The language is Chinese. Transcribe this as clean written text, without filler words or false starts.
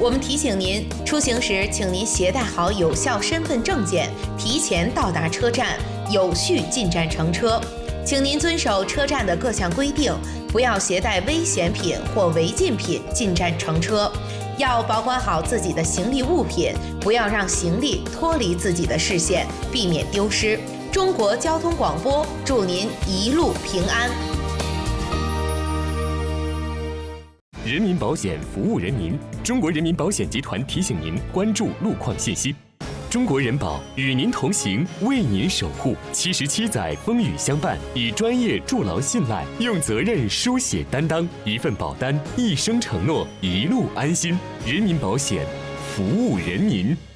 我们提醒您，出行时请您携带好有效身份证件，提前到达车站，有序进站乘车。请您遵守车站的各项规定，不要携带危险品或违禁品进站乘车。要保管好自己的行李物品，不要让行李脱离自己的视线，避免丢失。中国交通广播祝您一路平安。 人民保险服务人民，中国人民保险集团提醒您关注路况信息。中国人保与您同行，为您守护。77载风雨相伴，以专业筑牢信赖，用责任书写担当，一份保单，一生承诺，一路安心。人民保险，服务人民。